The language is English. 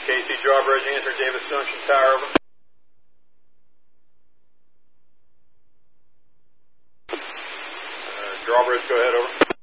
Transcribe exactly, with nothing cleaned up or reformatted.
K C Drawbridge, answer Davis Junction Tower, over. Uh, Drawbridge, go ahead, over.